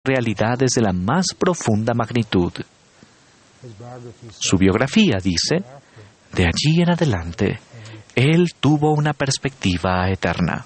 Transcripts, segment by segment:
realidades de la más profunda magnitud. Su biografía dice, de allí en adelante, él tuvo una perspectiva eterna.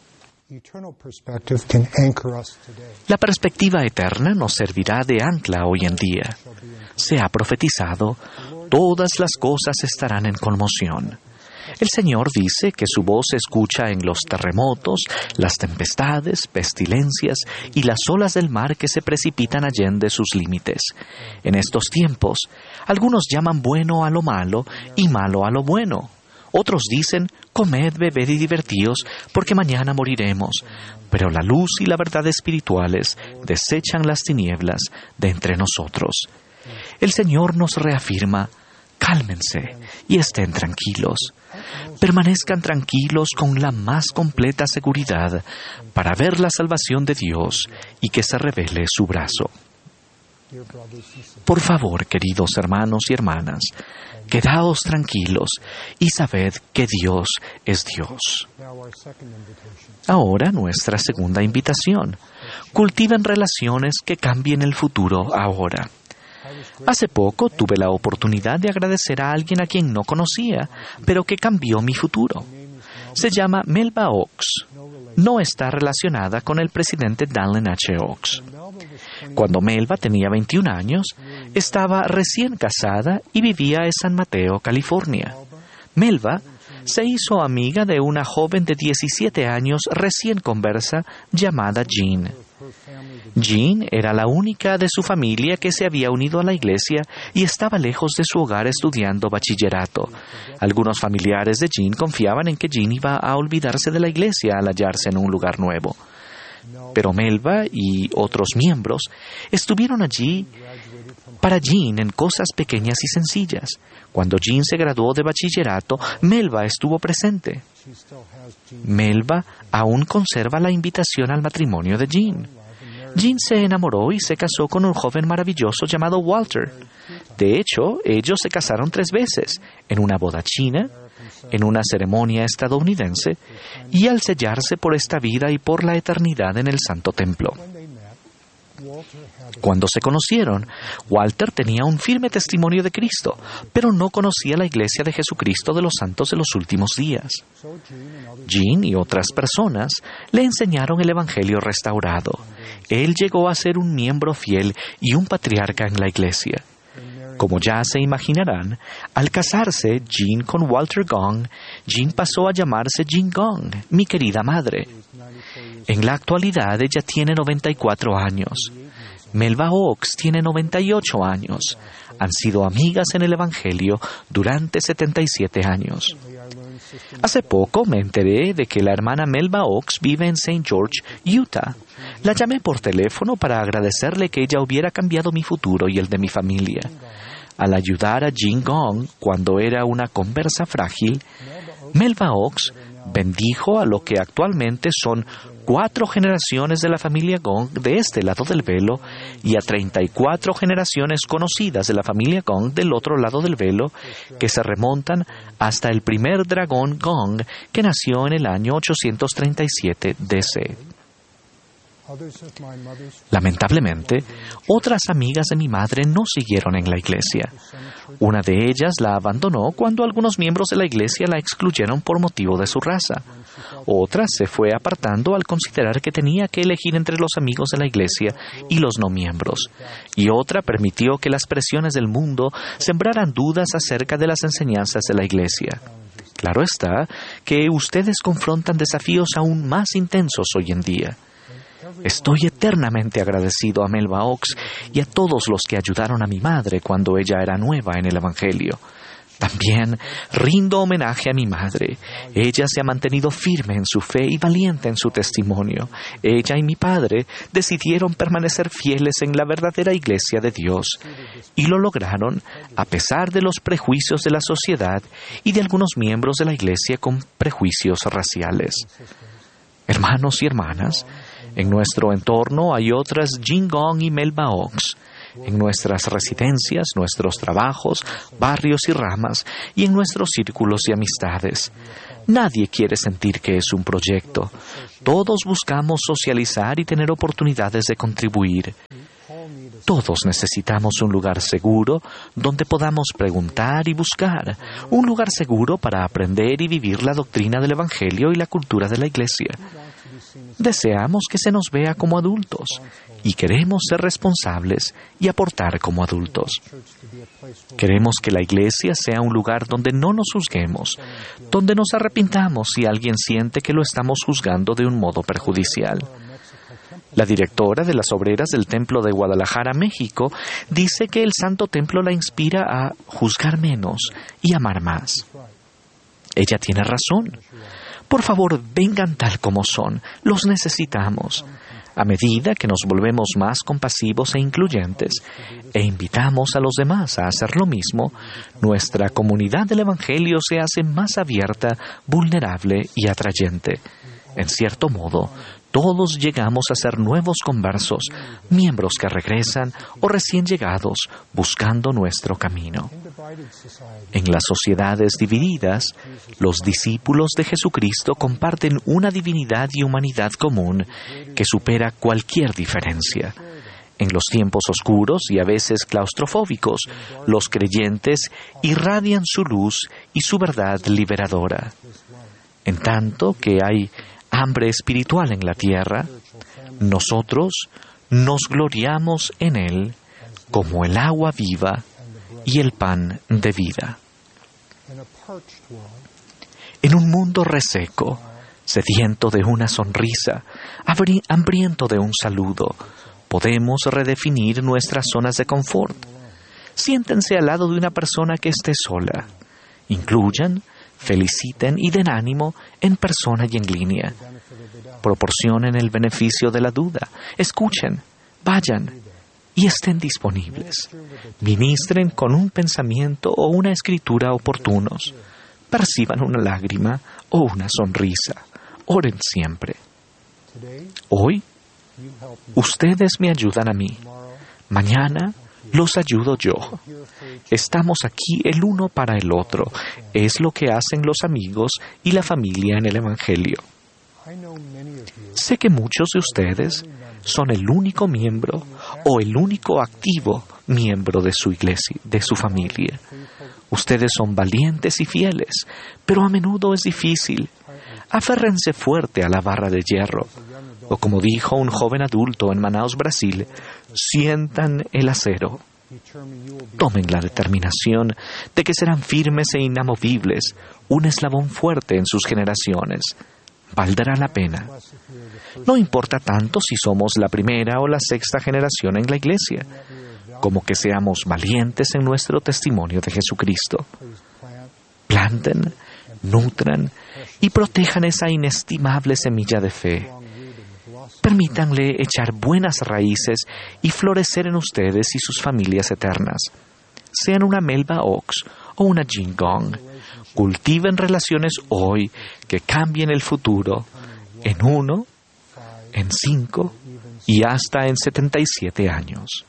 La perspectiva eterna nos servirá de ancla hoy en día. Se ha profetizado, todas las cosas estarán en conmoción. El Señor dice que su voz se escucha en los terremotos, las tempestades, pestilencias y las olas del mar que se precipitan allende sus límites. En estos tiempos, algunos llaman bueno a lo malo y malo a lo bueno. Otros dicen, comed, bebed y divertíos, porque mañana moriremos. Pero la luz y la verdad espirituales desechan las tinieblas de entre nosotros. El Señor nos reafirma, cálmense y estén tranquilos. Permanezcan tranquilos con la más completa seguridad para ver la salvación de Dios y que se revele su brazo. Por favor, queridos hermanos y hermanas, quedaos tranquilos y sabed que Dios es Dios. Ahora nuestra segunda invitación. Cultiven relaciones que cambien el futuro ahora. Hace poco tuve la oportunidad de agradecer a alguien a quien no conocía, pero que cambió mi futuro. Se llama Melba Oaks. No está relacionada con el presidente Dallin H. Oaks. Cuando Melba tenía 21 años, estaba recién casada y vivía en San Mateo, California. Melba se hizo amiga de una joven de 17 años recién conversa llamada Jean. Jean era la única de su familia que se había unido a la iglesia y estaba lejos de su hogar estudiando bachillerato. Algunos familiares de Jean confiaban en que Jean iba a olvidarse de la iglesia al hallarse en un lugar nuevo. Pero Melba y otros miembros estuvieron allí para Jean en cosas pequeñas y sencillas. Cuando Jean se graduó de bachillerato, Melba estuvo presente. Melba aún conserva la invitación al matrimonio de Jean. Jean se enamoró y se casó con un joven maravilloso llamado Walter. De hecho, ellos se casaron 3 veces, en una boda china, en una ceremonia estadounidense y al sellarse por esta vida y por la eternidad en el Santo Templo. Cuando se conocieron, Walter tenía un firme testimonio de Cristo, pero no conocía la Iglesia de Jesucristo de los Santos de los Últimos Días. Jean y otras personas le enseñaron el Evangelio restaurado. Él llegó a ser un miembro fiel y un patriarca en la Iglesia. Como ya se imaginarán, al casarse Jean con Walter Gong, Jean pasó a llamarse Jean Gong, mi querida madre. En la actualidad ella tiene 94 años. Melba Oaks tiene 98 años. Han sido amigas en el Evangelio durante 77 años. Hace poco me enteré de que la hermana Melba Oaks vive en St. George, Utah. La llamé por teléfono para agradecerle que ella hubiera cambiado mi futuro y el de mi familia. Al ayudar a Jean Gong cuando era una conversa frágil, Melba Oaks bendijo a lo que actualmente son 4 generaciones de la familia Gong de este lado del velo y a 34 generaciones conocidas de la familia Gong del otro lado del velo, que se remontan hasta el primer dragón Gong que nació en el año 837 DC. Lamentablemente, otras amigas de mi madre no siguieron en la iglesia. Una de ellas la abandonó cuando algunos miembros de la iglesia la excluyeron por motivo de su raza. Otra se fue apartando al considerar que tenía que elegir entre los amigos de la iglesia y los no miembros. Y otra permitió que las presiones del mundo sembraran dudas acerca de las enseñanzas de la iglesia. Claro está que ustedes confrontan desafíos aún más intensos hoy en día. Estoy eternamente agradecido a Melba Oaks y a todos los que ayudaron a mi madre cuando ella era nueva en el Evangelio. También rindo homenaje a mi madre. Ella se ha mantenido firme en su fe y valiente en su testimonio. Ella y mi padre decidieron permanecer fieles en la verdadera Iglesia de Dios. Y lo lograron a pesar de los prejuicios de la sociedad y de algunos miembros de la Iglesia con prejuicios raciales. Hermanos y hermanas, en nuestro entorno hay otras Jean Gong y Melba Oaks. En nuestras residencias, nuestros trabajos, barrios y ramas, y en nuestros círculos de amistades. Nadie quiere sentir que es un proyecto. Todos buscamos socializar y tener oportunidades de contribuir. Todos necesitamos un lugar seguro donde podamos preguntar y buscar, un lugar seguro para aprender y vivir la doctrina del Evangelio y la cultura de la Iglesia. Deseamos que se nos vea como adultos y queremos ser responsables y aportar como adultos. Queremos que la Iglesia sea un lugar donde no nos juzguemos, donde nos arrepintamos si alguien siente que lo estamos juzgando de un modo perjudicial. La directora de las obreras del Templo de Guadalajara, México, dice que el Santo Templo la inspira a juzgar menos y amar más. Ella tiene razón. Por favor, vengan tal como son. Los necesitamos. A medida que nos volvemos más compasivos e incluyentes e invitamos a los demás a hacer lo mismo, nuestra comunidad del Evangelio se hace más abierta, vulnerable y atrayente. En cierto modo, todos llegamos a ser nuevos conversos, miembros que regresan o recién llegados buscando nuestro camino. En las sociedades divididas, los discípulos de Jesucristo comparten una divinidad y humanidad común que supera cualquier diferencia. En los tiempos oscuros y a veces claustrofóbicos, los creyentes irradian su luz y su verdad liberadora. En tanto que hay hambre espiritual en la tierra, nosotros nos gloriamos en Él como el agua viva y el pan de vida. En un mundo reseco, sediento de una sonrisa, hambriento de un saludo, podemos redefinir nuestras zonas de confort. Siéntense al lado de una persona que esté sola. Incluyan, feliciten y den ánimo en persona y en línea. Proporcionen el beneficio de la duda. Escuchen, vayan y estén disponibles. Ministren con un pensamiento o una escritura oportunos. Perciban una lágrima o una sonrisa. Oren siempre. Hoy, ustedes me ayudan a mí. Mañana, los ayudo yo. Estamos aquí el uno para el otro. Es lo que hacen los amigos y la familia en el Evangelio. Sé que muchos de ustedes son el único miembro o el único activo miembro de su iglesia, de su familia. Ustedes son valientes y fieles, pero a menudo es difícil. Aférrense fuerte a la barra de hierro. O como dijo un joven adulto en Manaus, Brasil, sientan el acero. Tomen la determinación de que serán firmes e inamovibles, un eslabón fuerte en sus generaciones. Valdrá la pena. No importa tanto si somos la primera o la sexta generación en la iglesia, como que seamos valientes en nuestro testimonio de Jesucristo. Planten, nutran y protejan esa inestimable semilla de fe. Permítanle echar buenas raíces y florecer en ustedes y sus familias eternas. Sean una Melba Oaks o una Jin Gong. Cultiven relaciones hoy que cambien el futuro en 1, en 5 y hasta en 77 años.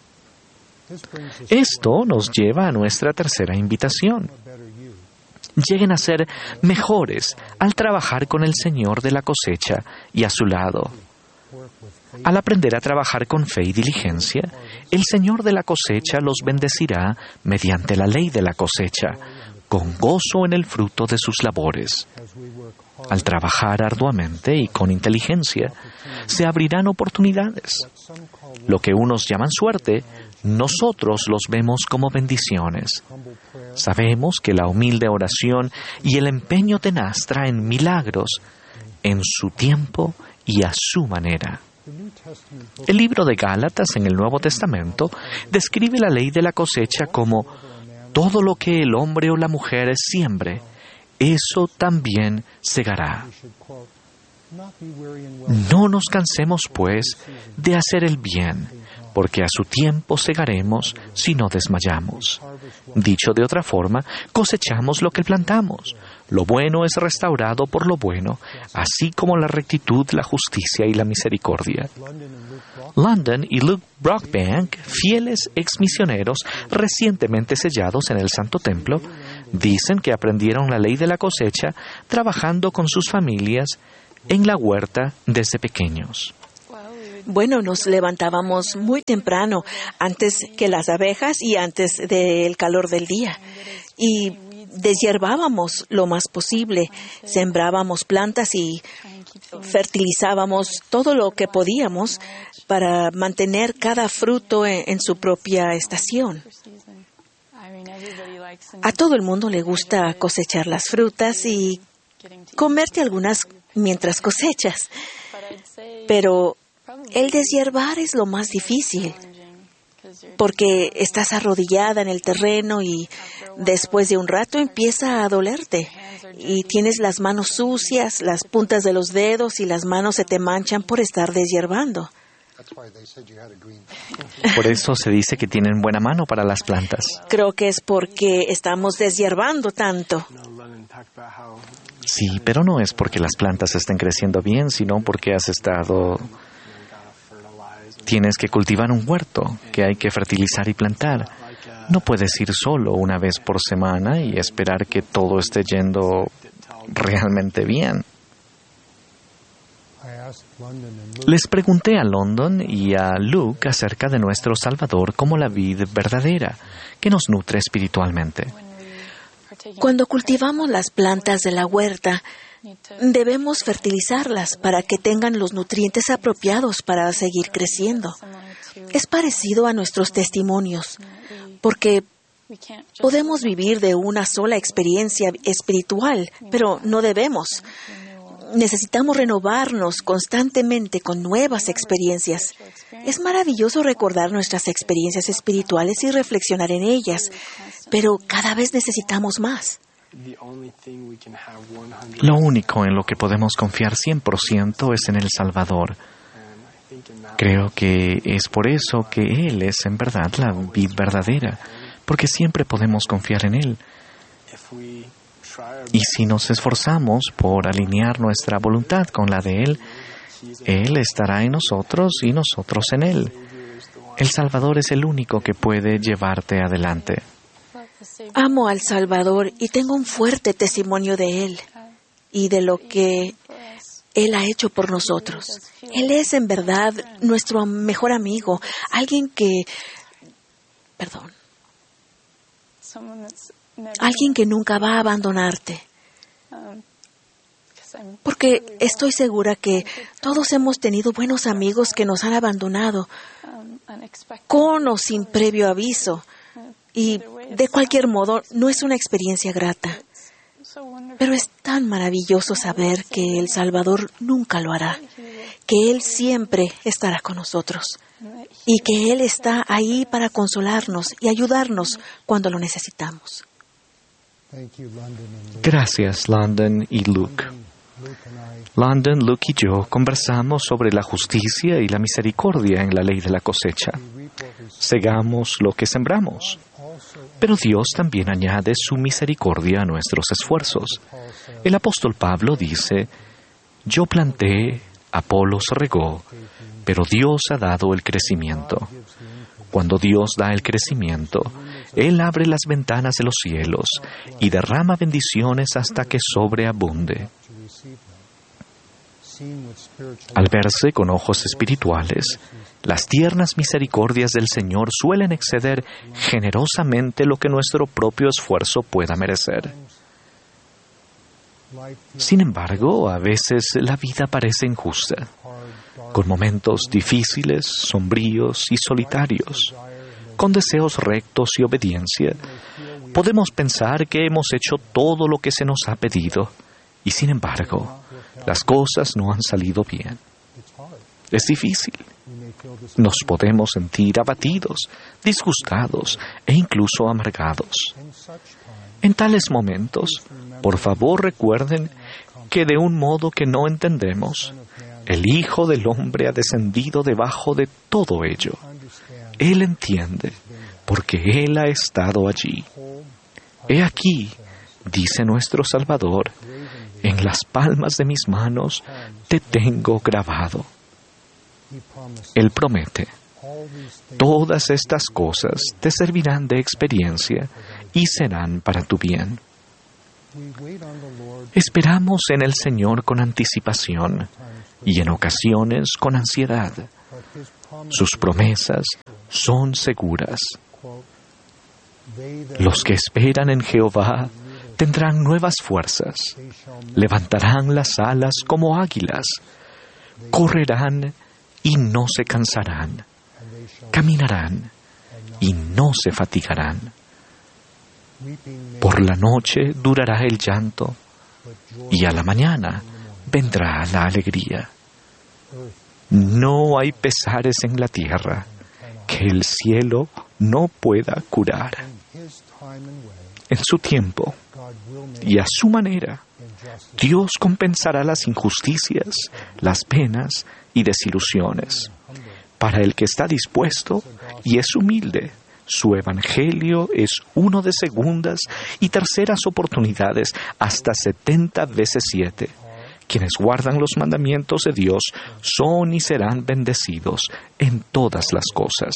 Esto nos lleva a nuestra tercera invitación. Lleguen a ser mejores al trabajar con el Señor de la cosecha y a su lado. Al aprender a trabajar con fe y diligencia, el Señor de la cosecha los bendecirá mediante la ley de la cosecha, con gozo en el fruto de sus labores. Al trabajar arduamente y con inteligencia, se abrirán oportunidades. Lo que unos llaman suerte, nosotros los vemos como bendiciones. Sabemos que la humilde oración y el empeño tenaz traen milagros en su tiempo y a su manera. El libro de Gálatas en el Nuevo Testamento describe la ley de la cosecha como todo lo que el hombre o la mujer siembre, eso también segará. No nos cansemos, pues, de hacer el bien, porque a su tiempo segaremos si no desmayamos. Dicho de otra forma, cosechamos lo que plantamos. Lo bueno es restaurado por lo bueno, así como la rectitud, la justicia y la misericordia. London y Luke Brockbank, fieles exmisioneros recientemente sellados en el Santo Templo, Dicen que aprendieron la ley de la cosecha trabajando con sus familias en la huerta desde pequeños. Bueno, nos levantábamos muy temprano, antes que las abejas y antes del calor del día. Y deshiervábamos lo más posible, sembrábamos plantas y fertilizábamos todo lo que podíamos para mantener cada fruto en su propia estación. A todo el mundo le gusta cosechar las frutas y comerte algunas mientras cosechas, pero el deshiervar es lo más difícil, porque estás arrodillada en el terreno y después de un rato empieza a dolerte y tienes las manos sucias, las puntas de los dedos y las manos se te manchan por estar deshiervando. Por eso se dice que tienen buena mano para las plantas. Creo que es porque estamos deshiervando tanto. Sí, pero no es porque las plantas estén creciendo bien, sino porque tienes que cultivar un huerto que hay que fertilizar y plantar. No puedes ir solo una vez por semana y esperar que todo esté yendo realmente bien. Les pregunté a London y a Luke acerca de nuestro Salvador como la vid verdadera, que nos nutre espiritualmente. Cuando cultivamos las plantas de la huerta, debemos fertilizarlas para que tengan los nutrientes apropiados para seguir creciendo. Es parecido a nuestros testimonios, porque podemos vivir de una sola experiencia espiritual, pero no debemos. Necesitamos renovarnos constantemente con nuevas experiencias. Es maravilloso recordar nuestras experiencias espirituales y reflexionar en ellas, pero cada vez necesitamos más. Lo único en lo que podemos confiar 100% es en el Salvador. Creo que es por eso que Él es en verdad la vid verdadera, porque siempre podemos confiar en Él. Y si nos esforzamos por alinear nuestra voluntad con la de Él, Él estará en nosotros y nosotros en Él. El Salvador es el único que puede llevarte adelante. Amo al Salvador y tengo un fuerte testimonio de Él y de lo que Él ha hecho por nosotros. Él es en verdad nuestro mejor amigo, alguien que nunca va a abandonarte. Porque estoy segura que todos hemos tenido buenos amigos que nos han abandonado, con o sin previo aviso. Y de cualquier modo, no es una experiencia grata. Pero es tan maravilloso saber que el Salvador nunca lo hará, que Él siempre estará con nosotros y que Él está ahí para consolarnos y ayudarnos cuando lo necesitamos. Gracias, London y Luke. London, Luke y yo conversamos sobre la justicia y la misericordia en la ley de la cosecha. Segamos lo que sembramos. Pero Dios también añade su misericordia a nuestros esfuerzos. El apóstol Pablo dice: yo planté, Apolos regó, pero Dios ha dado el crecimiento. Cuando Dios da el crecimiento, Él abre las ventanas de los cielos y derrama bendiciones hasta que sobreabunde. Al verse con ojos espirituales, las tiernas misericordias del Señor suelen exceder generosamente lo que nuestro propio esfuerzo pueda merecer. Sin embargo, a veces la vida parece injusta, con momentos difíciles, sombríos y solitarios, con deseos rectos y obediencia. Podemos pensar que hemos hecho todo lo que se nos ha pedido, y sin embargo, las cosas no han salido bien. Es difícil. Nos podemos sentir abatidos, disgustados e incluso amargados. En tales momentos, por favor recuerden que de un modo que no entendemos, el Hijo del Hombre ha descendido debajo de todo ello. Él entiende, porque Él ha estado allí. He aquí, dice nuestro Salvador, en las palmas de mis manos te tengo grabado. Él promete: todas estas cosas te servirán de experiencia y serán para tu bien. Esperamos en el Señor con anticipación y en ocasiones con ansiedad. Sus promesas son seguras. Los que esperan en Jehová tendrán nuevas fuerzas, levantarán las alas como águilas, correrán y no se cansarán, caminarán y no se fatigarán. Por la noche durará el llanto y a la mañana vendrá la alegría. No hay pesares en la tierra que el cielo no pueda curar. En su tiempo y a su manera, Dios compensará las injusticias, las penas y desilusiones. Para el que está dispuesto y es humilde, su evangelio es uno de segundas y terceras oportunidades hasta 70 veces 7. Quienes guardan los mandamientos de Dios son y serán bendecidos en todas las cosas.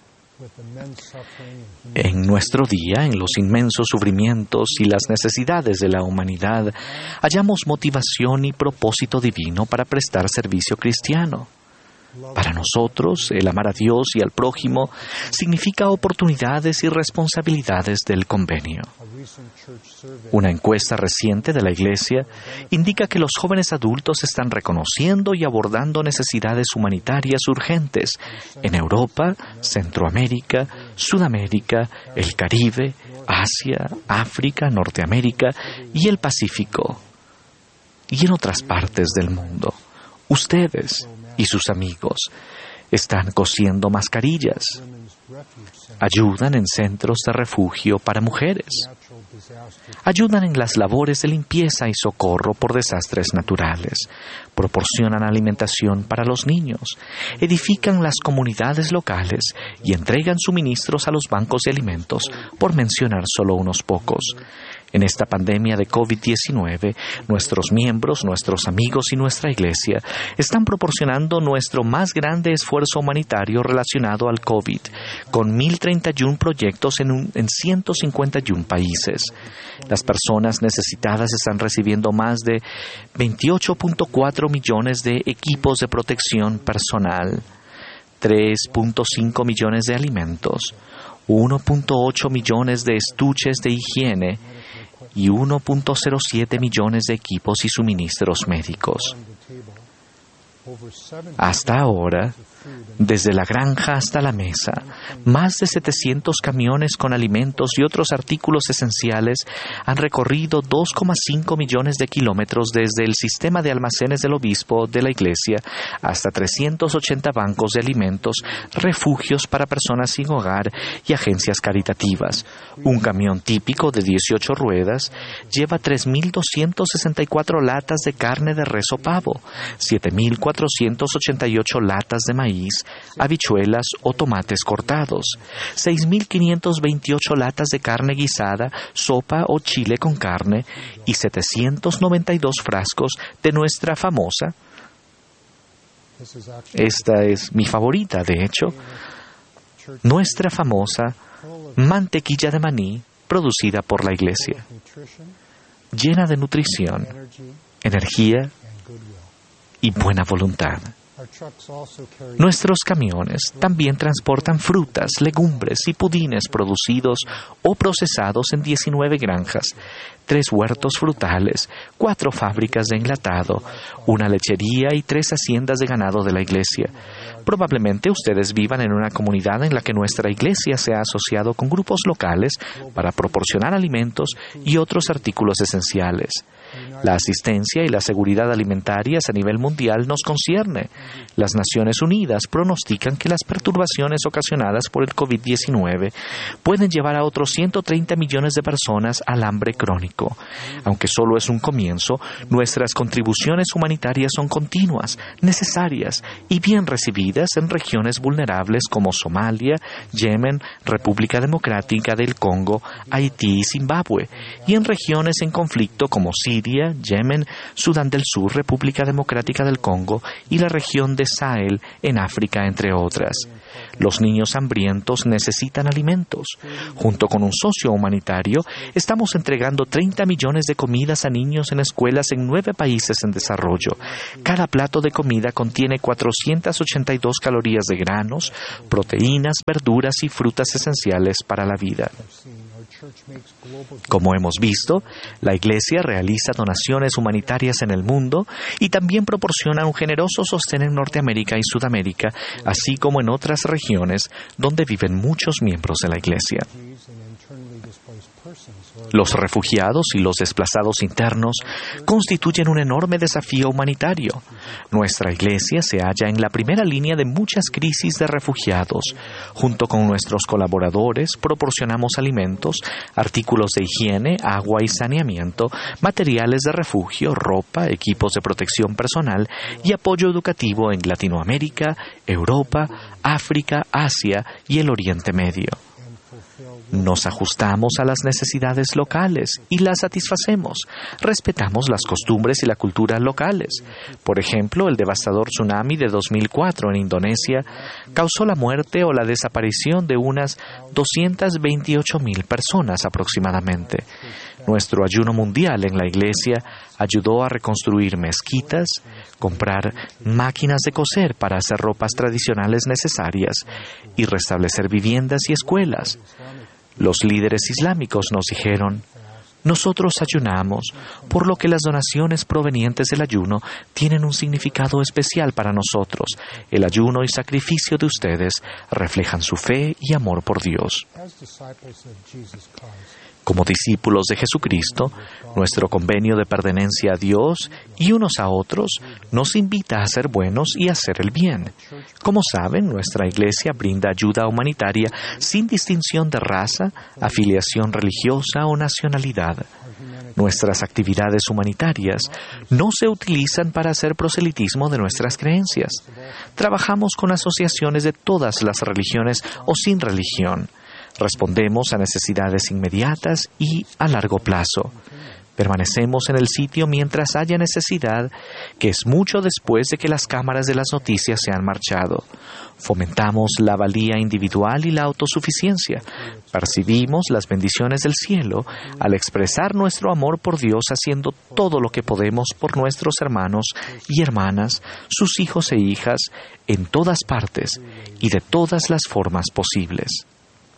En nuestro día, en los inmensos sufrimientos y las necesidades de la humanidad, hallamos motivación y propósito divino para prestar servicio cristiano. Para nosotros, el amar a Dios y al prójimo significa oportunidades y responsabilidades del convenio. Una encuesta reciente de la Iglesia indica que los jóvenes adultos están reconociendo y abordando necesidades humanitarias urgentes en Europa, Centroamérica, Sudamérica, el Caribe, Asia, África, Norteamérica y el Pacífico, y en otras partes del mundo. Ustedes y sus amigos están cosiendo mascarillas, ayudan en centros de refugio para mujeres, ayudan en las labores de limpieza y socorro por desastres naturales, proporcionan alimentación para los niños, edifican las comunidades locales y entregan suministros a los bancos de alimentos, por mencionar solo unos pocos. En esta pandemia de COVID-19, nuestros miembros, nuestros amigos y nuestra Iglesia están proporcionando nuestro más grande esfuerzo humanitario relacionado al COVID, con 1.031 proyectos en 151 países. Las personas necesitadas están recibiendo más de 28.4 millones de equipos de protección personal, 3.5 millones de alimentos, 1.8 millones de estuches de higiene y 1.07 millones de equipos y suministros médicos. Hasta ahora, desde la granja hasta la mesa, más de 700 camiones con alimentos y otros artículos esenciales han recorrido 2,5 millones de kilómetros desde el sistema de almacenes del obispo de la iglesia hasta 380 bancos de alimentos, refugios para personas sin hogar y agencias caritativas. Un camión típico de 18 ruedas lleva 3.264 latas de carne de res o pavo, 7.488 latas de maíz, habichuelas o tomates cortados, 6.528 latas de carne guisada, sopa o chile con carne y 792 frascos de nuestra famosa. Esta es mi favorita, de hecho, nuestra famosa mantequilla de maní producida por la iglesia, llena de nutrición, energía y buena voluntad. Nuestros camiones también transportan frutas, legumbres y pudines producidos o procesados en 19 granjas, 3 huertos frutales, 4 fábricas de enlatado, una lechería y 3 haciendas de ganado de la iglesia. Probablemente ustedes vivan en una comunidad en la que nuestra iglesia se ha asociado con grupos locales para proporcionar alimentos y otros artículos esenciales. La asistencia y la seguridad alimentarias a nivel mundial nos concierne. Las Naciones Unidas pronostican que las perturbaciones ocasionadas por el COVID-19 pueden llevar a otros 130 millones de personas al hambre crónico. Aunque solo es un comienzo, nuestras contribuciones humanitarias son continuas, necesarias y bien recibidas en regiones vulnerables como Somalia, Yemen, República Democrática del Congo, Haití y Zimbabue, y en regiones en conflicto como Siria, Yemen, Sudán del Sur, República Democrática del Congo y la región de Sahel en África, entre otras. Los niños hambrientos necesitan alimentos. Junto con un socio humanitario, estamos entregando 30 millones de comidas a niños en escuelas en 9 países en desarrollo. Cada plato de comida contiene 482 calorías de granos, proteínas, verduras y frutas esenciales para la vida. Como hemos visto, la Iglesia realiza donaciones humanitarias en el mundo y también proporciona un generoso sostén en Norteamérica y Sudamérica, así como en otras regiones donde viven muchos miembros de la Iglesia. Los refugiados y los desplazados internos constituyen un enorme desafío humanitario. Nuestra Iglesia se halla en la primera línea de muchas crisis de refugiados. Junto con nuestros colaboradores, proporcionamos alimentos, artículos de higiene, agua y saneamiento, materiales de refugio, ropa, equipos de protección personal y apoyo educativo en Latinoamérica, Europa, África, Asia y el Oriente Medio. Nos ajustamos a las necesidades locales y las satisfacemos. Respetamos las costumbres y la cultura locales. Por ejemplo, el devastador tsunami de 2004 en Indonesia causó la muerte o la desaparición de unas 228,000 personas aproximadamente. Nuestro ayuno mundial en la Iglesia ayudó a reconstruir mezquitas, comprar máquinas de coser para hacer ropas tradicionales necesarias y restablecer viviendas y escuelas. Los líderes islámicos nos dijeron: nosotros ayunamos, por lo que las donaciones provenientes del ayuno tienen un significado especial para nosotros. El ayuno y sacrificio de ustedes reflejan su fe y amor por Dios. Como discípulos de Jesucristo, nuestro convenio de pertenencia a Dios y unos a otros nos invita a ser buenos y a hacer el bien. Como saben, nuestra Iglesia brinda ayuda humanitaria sin distinción de raza, afiliación religiosa o nacionalidad. Nuestras actividades humanitarias no se utilizan para hacer proselitismo de nuestras creencias. Trabajamos con asociaciones de todas las religiones o sin religión. Respondemos a necesidades inmediatas y a largo plazo. Permanecemos en el sitio mientras haya necesidad, que es mucho después de que las cámaras de las noticias se han marchado. Fomentamos la valía individual y la autosuficiencia. Percibimos las bendiciones del cielo al expresar nuestro amor por Dios haciendo todo lo que podemos por nuestros hermanos y hermanas, sus hijos e hijas, en todas partes y de todas las formas posibles.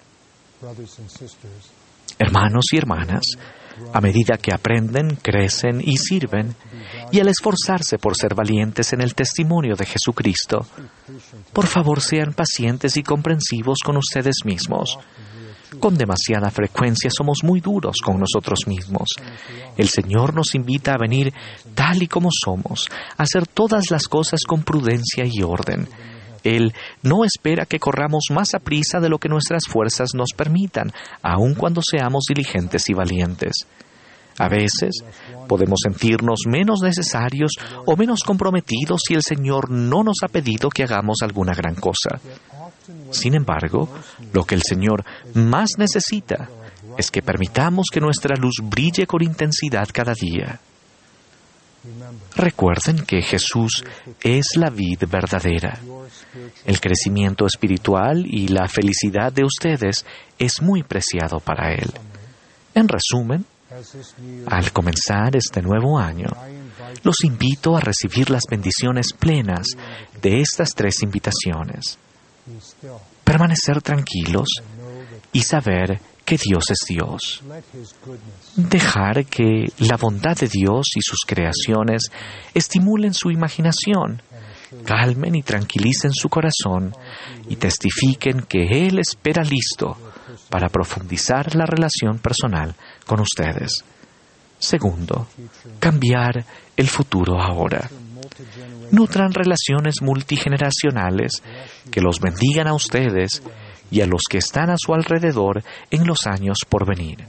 Hermanos y hermanas, a medida que aprenden, crecen y sirven, y al esforzarse por ser valientes en el testimonio de Jesucristo, por favor sean pacientes y comprensivos con ustedes mismos. Con demasiada frecuencia somos muy duros con nosotros mismos. El Señor nos invita a venir tal y como somos, a hacer todas las cosas con prudencia y orden. Él no espera que corramos más a prisa de lo que nuestras fuerzas nos permitan, aun cuando seamos diligentes y valientes. A veces podemos sentirnos menos necesarios o menos comprometidos si el Señor no nos ha pedido que hagamos alguna gran cosa. Sin embargo, lo que el Señor más necesita es que permitamos que nuestra luz brille con intensidad cada día. Recuerden que Jesús es la vid verdadera. El crecimiento espiritual y la felicidad de ustedes es muy preciado para Él. En resumen, al comenzar este nuevo año, los invito a recibir las bendiciones plenas de estas 3 invitaciones. Permanecer tranquilos y saber que Dios es Dios. Dejar que la bondad de Dios y sus creaciones estimulen su imaginación, calmen y tranquilicen su corazón y testifiquen que Él espera listo para profundizar la relación personal con ustedes. Segundo, cambiar el futuro ahora. Nutran relaciones multigeneracionales que los bendigan a ustedes y a los que están a su alrededor en los años por venir.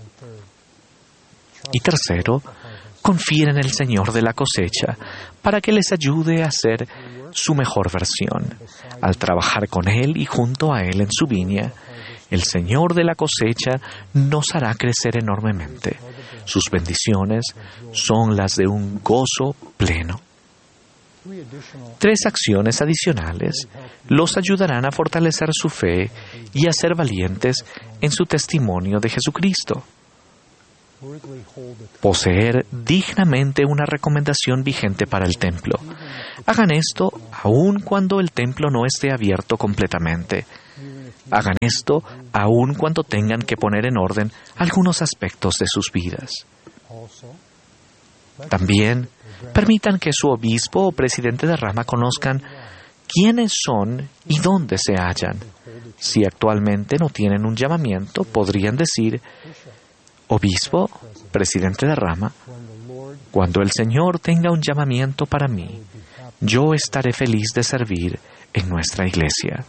Y tercero, confíen en el Señor de la cosecha para que les ayude a ser su mejor versión. Al trabajar con Él y junto a Él en su viña, el Señor de la cosecha nos hará crecer enormemente. Sus bendiciones son las de un gozo pleno. 3 acciones adicionales los ayudarán a fortalecer su fe y a ser valientes en su testimonio de Jesucristo. Poseer dignamente una recomendación vigente para el templo. Hagan esto aun cuando el templo no esté abierto completamente. Hagan esto aun cuando tengan que poner en orden algunos aspectos de sus vidas. También permitan que su obispo o presidente de rama conozcan quiénes son y dónde se hallan. Si actualmente no tienen un llamamiento, podrían decir: obispo, presidente de rama, cuando el Señor tenga un llamamiento para mí, yo estaré feliz de servir en nuestra iglesia.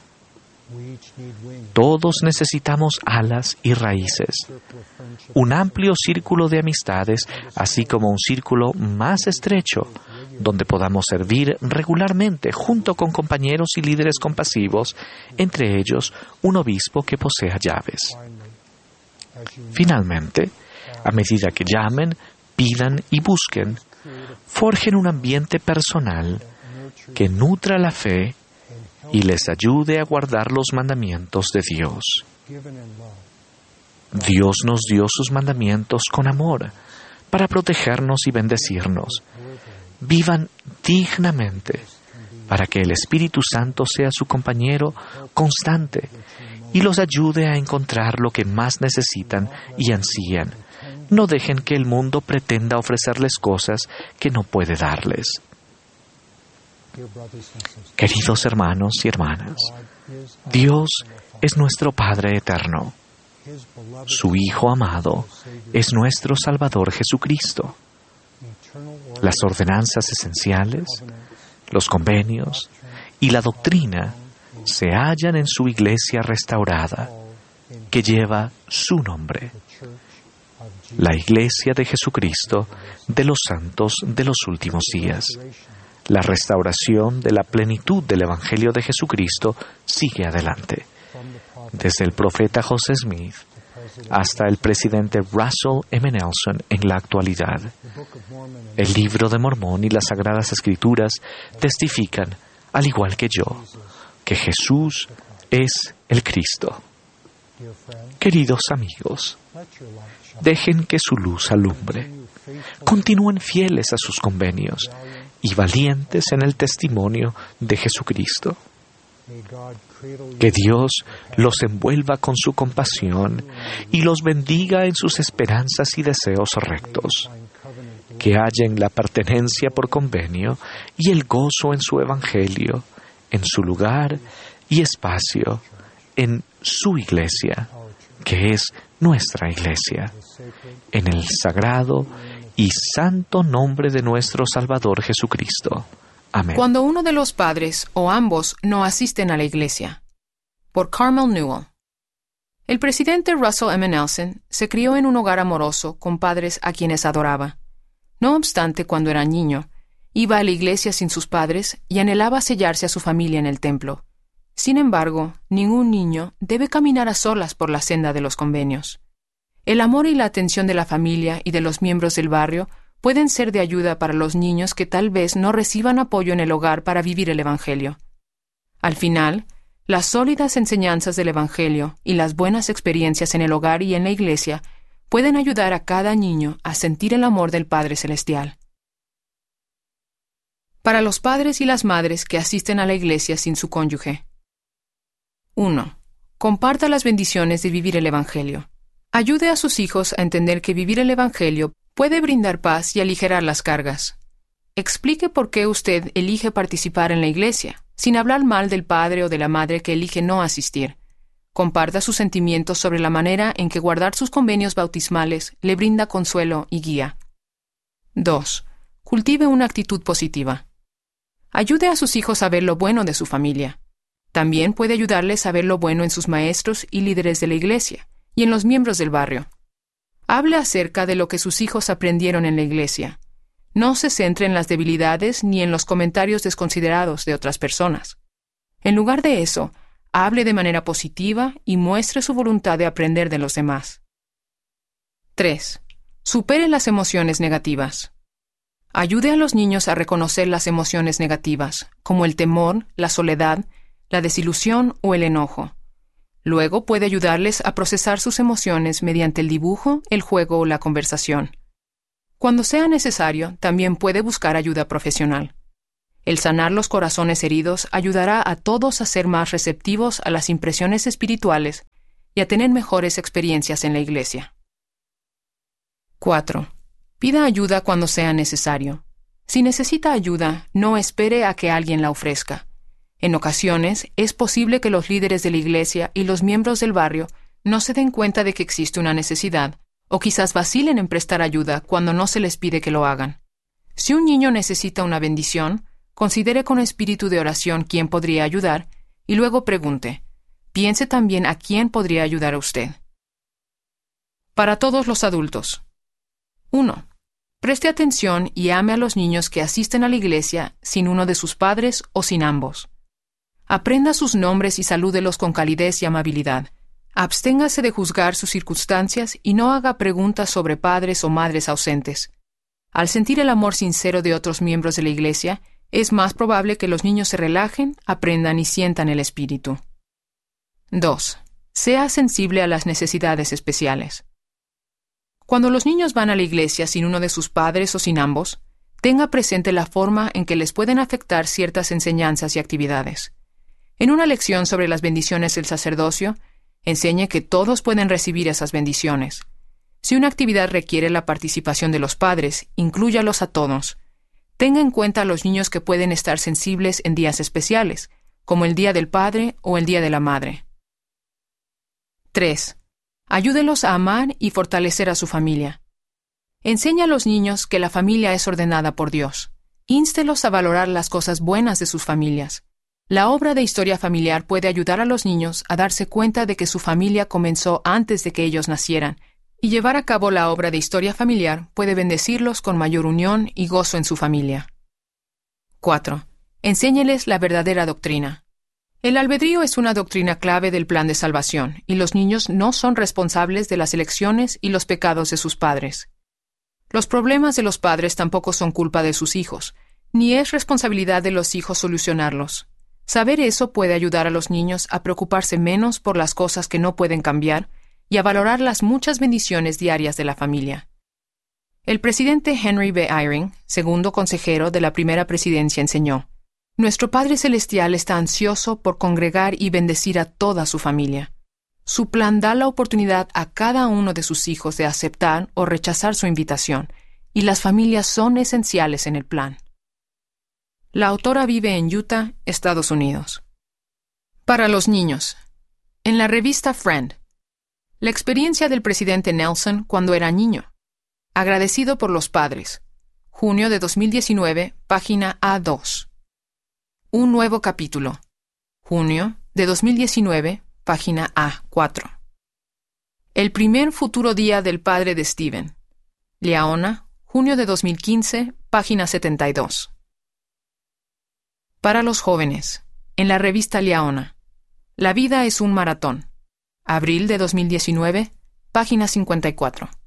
Todos necesitamos alas y raíces, un amplio círculo de amistades, así como un círculo más estrecho, donde podamos servir regularmente junto con compañeros y líderes compasivos, entre ellos un obispo que posea llaves. Finalmente, a medida que llamen, pidan y busquen, forjen un ambiente personal que nutra la fe y les ayude a guardar los mandamientos de Dios. Dios nos dio sus mandamientos con amor para protegernos y bendecirnos. Vivan dignamente para que el Espíritu Santo sea su compañero constante y los ayude a encontrar lo que más necesitan y ansían. No dejen que el mundo pretenda ofrecerles cosas que no puede darles. Queridos hermanos y hermanas, Dios es nuestro Padre eterno. Su Hijo amado es nuestro Salvador Jesucristo. Las ordenanzas esenciales, los convenios y la doctrina se hallan en su iglesia restaurada, que lleva su nombre, la Iglesia de Jesucristo de los santos de los últimos días. La restauración de la plenitud del Evangelio de Jesucristo sigue adelante, desde el profeta José Smith hasta el presidente Russell M. Nelson en la actualidad. El Libro de Mormón y las Sagradas Escrituras testifican, al igual que yo, que Jesús es el Cristo. Queridos amigos, dejen que su luz alumbre. Continúen fieles a sus convenios y valientes en el testimonio de Jesucristo. Que Dios los envuelva con su compasión y los bendiga en sus esperanzas y deseos rectos. Que hallen la pertenencia por convenio y el gozo en su evangelio, en su lugar y espacio, en su iglesia, que es nuestra iglesia, en el sagrado y santo nombre de nuestro Salvador Jesucristo. Amén. Cuando uno de los padres o ambos no asisten a la iglesia. Por Carmel Newell. El presidente Russell M. Nelson se crió en un hogar amoroso con padres a quienes adoraba. No obstante, cuando era niño, iba a la iglesia sin sus padres y anhelaba sellarse a su familia en el templo. Sin embargo, ningún niño debe caminar a solas por la senda de los convenios. El amor y la atención de la familia y de los miembros del barrio pueden ser de ayuda para los niños que tal vez no reciban apoyo en el hogar para vivir el Evangelio. Al final, las sólidas enseñanzas del Evangelio y las buenas experiencias en el hogar y en la iglesia pueden ayudar a cada niño a sentir el amor del Padre Celestial. Para los padres y las madres que asisten a la iglesia sin su cónyuge. 1. Comparta las bendiciones de vivir el Evangelio. Ayude a sus hijos a entender que vivir el Evangelio puede brindar paz y aligerar las cargas. Explique por qué usted elige participar en la iglesia, sin hablar mal del padre o de la madre que elige no asistir. Comparta sus sentimientos sobre la manera en que guardar sus convenios bautismales le brinda consuelo y guía. 2. Cultive una actitud positiva. Ayude a sus hijos a ver lo bueno de su familia. También puede ayudarles a ver lo bueno en sus maestros y líderes de la iglesia, y en los miembros del barrio. Hable acerca de lo que sus hijos aprendieron en la iglesia. No se centre en las debilidades ni en los comentarios desconsiderados de otras personas. En lugar de eso, hable de manera positiva y muestre su voluntad de aprender de los demás. 3. Supere las emociones negativas. Ayude a los niños a reconocer las emociones negativas, como el temor, la soledad, la desilusión o el enojo. Luego puede ayudarles a procesar sus emociones mediante el dibujo, el juego o la conversación. Cuando sea necesario, también puede buscar ayuda profesional. El sanar los corazones heridos ayudará a todos a ser más receptivos a las impresiones espirituales y a tener mejores experiencias en la iglesia. 4. Pida ayuda cuando sea necesario. Si necesita ayuda, no espere a que alguien la ofrezca. En ocasiones, es posible que los líderes de la iglesia y los miembros del barrio no se den cuenta de que existe una necesidad, o quizás vacilen en prestar ayuda cuando no se les pide que lo hagan. Si un niño necesita una bendición, considere con espíritu de oración quién podría ayudar y luego pregunte. Piense también a quién podría ayudar a usted. Para todos los adultos. 1. Preste atención y ame a los niños que asisten a la iglesia sin uno de sus padres o sin ambos. Aprenda sus nombres y salúdelos con calidez y amabilidad. Absténgase de juzgar sus circunstancias y no haga preguntas sobre padres o madres ausentes. Al sentir el amor sincero de otros miembros de la iglesia, es más probable que los niños se relajen, aprendan y sientan el espíritu. 2. Sea sensible a las necesidades especiales. Cuando los niños van a la iglesia sin uno de sus padres o sin ambos, tenga presente la forma en que les pueden afectar ciertas enseñanzas y actividades. En una lección sobre las bendiciones del sacerdocio, enseñe que todos pueden recibir esas bendiciones. Si una actividad requiere la participación de los padres, inclúyalos a todos. Tenga en cuenta a los niños que pueden estar sensibles en días especiales, como el Día del Padre o el Día de la Madre. 3. Ayúdelos a amar y fortalecer a su familia. Enseña a los niños que la familia es ordenada por Dios.Ínstelos a valorar las cosas buenas de sus familias. La obra de historia familiar puede ayudar a los niños a darse cuenta de que su familia comenzó antes de que ellos nacieran, y llevar a cabo la obra de historia familiar puede bendecirlos con mayor unión y gozo en su familia. 4. Enséñeles la verdadera doctrina. El albedrío es una doctrina clave del plan de salvación, y los niños no son responsables de las elecciones y los pecados de sus padres. Los problemas de los padres tampoco son culpa de sus hijos, ni es responsabilidad de los hijos solucionarlos. Saber eso puede ayudar a los niños a preocuparse menos por las cosas que no pueden cambiar y a valorar las muchas bendiciones diarias de la familia. El presidente Henry B. Eyring, segundo consejero de la primera presidencia, enseñó: Nuestro Padre Celestial está ansioso por congregar y bendecir a toda su familia. Su plan da la oportunidad a cada uno de sus hijos de aceptar o rechazar su invitación, y las familias son esenciales en el plan. La autora vive en Utah, Estados Unidos. Para los niños. En la revista Friend. La experiencia del presidente Nelson cuando era niño. Agradecido por los padres. Junio de 2019, página A2. Un nuevo capítulo. Junio de 2019, página A4. El primer futuro día del padre de Steven. Liaona, junio de 2015, página 72. Para los jóvenes. En la revista Liaona. La vida es un maratón. Abril de 2019, página 54.